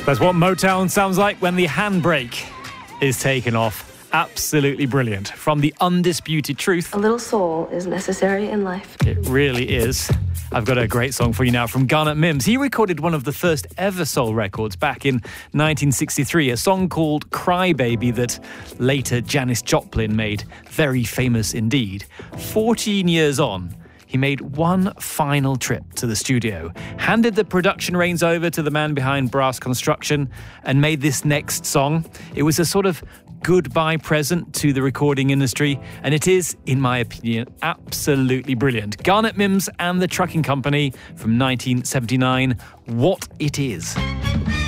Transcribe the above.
That's what Motown sounds like when the handbrake is taken off. Absolutely brilliant. From the Undisputed Truth. A little soul is necessary in life. It really is. I've got a great song for you now from Garnet Mims. He recorded one of the first ever soul records back in 1963, a song called Cry Baby that later Janis Joplin made very famous indeed. 14 years on, he made one final trip to the studio, handed the production reins over to the man behind Brass Construction, and made this next song. It was a sort of goodbye present to the recording industry, and it is, in my opinion, absolutely brilliant. Garnet Mims and the Trucking Company from 1979, What It Is.